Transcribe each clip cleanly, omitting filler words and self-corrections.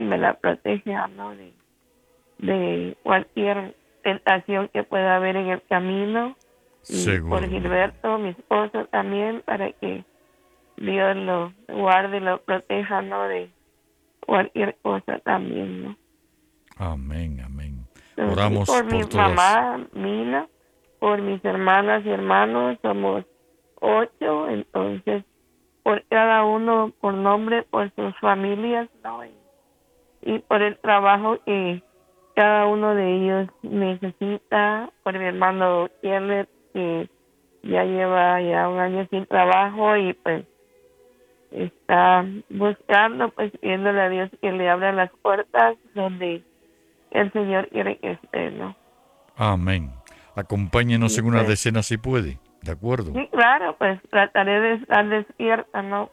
me la proteja, ¿no? De cualquier tentación que pueda haber en el camino. Y por Seguro. Gilberto, mi esposo también, para que Dios lo guarde y lo proteja, ¿no? De cualquier cosa también, ¿no? Amén, amén. Y Oramos por mi por todas. mamá, Mina, por mis hermanas y hermanos, somos 8, entonces, por cada uno, por nombre, por sus familias, ¿no? Y por el trabajo que cada uno de ellos necesita, por mi hermano Kenneth, que ya lleva ya un año sin trabajo y pues está buscando, pues pidiéndole a Dios que le abra las puertas donde el Señor quiere que esté, ¿no? Amén. Acompáñenos Y en una pues, decena si puede. ¿De acuerdo? sí, claro, pues trataré de estar despierta, ¿no?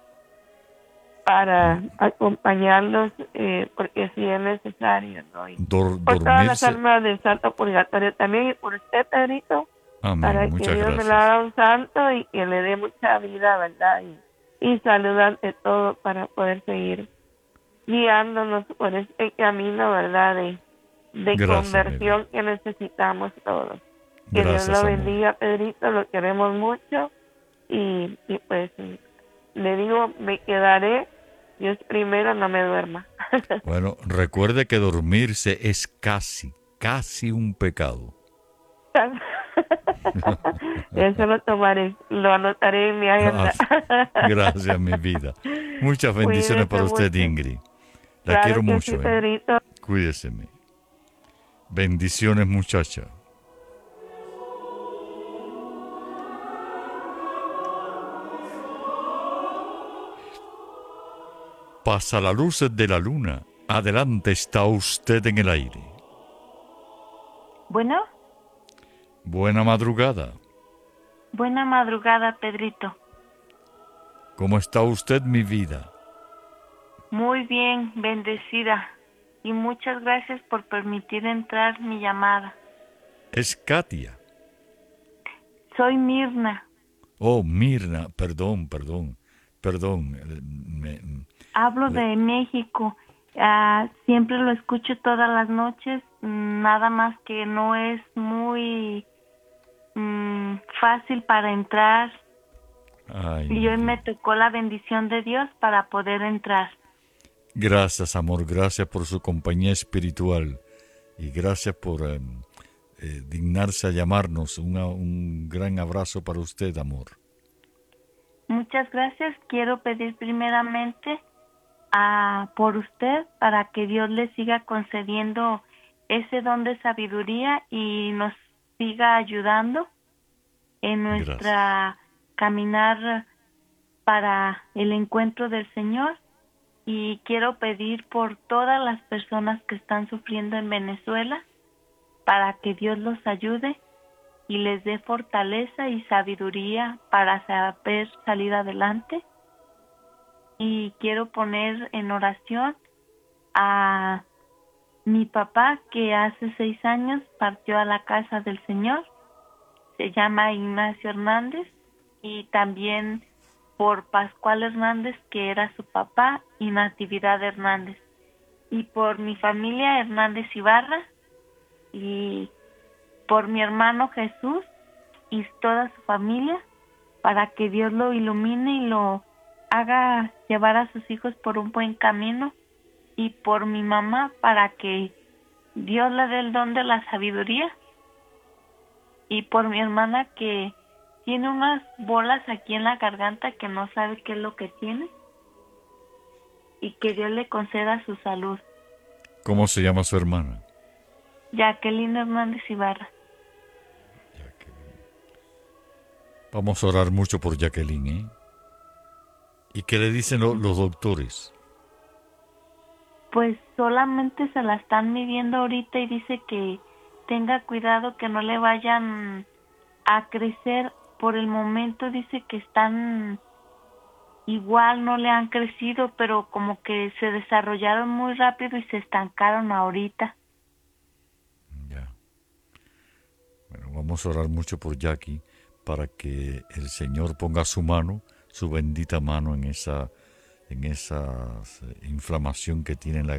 Para acompañarlos, porque sí es necesario, ¿no? Y por todas las Dormirse. almas del Santo Purgatorio también, y por usted, Pedrito, Amén. para que Muchas Dios me lo gracias. haga un santo y que le dé mucha vida, ¿verdad? Y salud ante todo para poder seguir guiándonos por este camino, ¿verdad? De Gracias, mi vida. conversión que necesitamos todos. Que Dios Gracias, lo amor. bendiga, Pedrito, lo queremos mucho y pues le digo, me quedaré, Dios primero, no me duerma. Bueno, recuerde que dormirse es casi un pecado. Eso lo tomaré, lo anotaré en mi agenda. Gracias, mi vida. Muchas bendiciones Cuídese para usted, mucho. Ingrid. La quiero Claro que sí, mucho, ¿eh? Pedrito. Cuídeseme. Bendiciones, muchacha. Pasa la luz de la luna. Adelante está usted en el aire. Bueno, Buena madrugada. buena madrugada, Pedrito. ¿Cómo está usted, mi vida? Muy bien, bendecida. Y muchas gracias por permitir entrar mi llamada. Es Katia. Soy Mirna. Oh, Mirna. Perdón. Hablo Le- de México. Siempre lo escucho todas las noches. Nada más que no es muy fácil para entrar. Ay, Y mi hoy me vida. tocó la bendición de Dios para poder entrar. Gracias, amor. Gracias por su compañía espiritual. Y gracias por dignarse a llamarnos. Un gran abrazo para usted, amor. Muchas gracias. Quiero pedir primeramente por usted para que Dios le siga concediendo ese don de sabiduría y nos siga ayudando en Gracias. nuestra caminar para el encuentro del Señor. Y quiero pedir por todas las personas que están sufriendo en Venezuela para que Dios los ayude y les dé fortaleza y sabiduría para saber salir adelante. Y quiero poner en oración a mi papá, que hace 6 años partió a la casa del Señor. Se llama Ignacio Hernández. Y también por Pascual Hernández, que era su papá, y Natividad Hernández. Y por mi familia Hernández Ibarra, y por mi hermano Jesús y toda su familia, para que Dios lo ilumine y lo haga llevar a sus hijos por un buen camino. Y por mi mamá, para que Dios le dé el don de la sabiduría. Y por mi hermana, que tiene unas bolas aquí en la garganta que no sabe qué es lo que tiene. Y que Dios le conceda su salud. ¿Cómo se llama su hermana? Jacqueline Hernández Ibarra. Vamos a orar mucho por Jacqueline, ¿eh? ¿Y qué le dicen los doctores? Pues solamente se la están midiendo ahorita y dice que tenga cuidado que no le vayan a crecer. Por el momento dice que están igual, no le han crecido, pero como que se desarrollaron muy rápido y se estancaron ahorita. Ya. Bueno, vamos a orar mucho por Jackie para que el Señor ponga su mano, su bendita mano en esa inflamación que tiene en la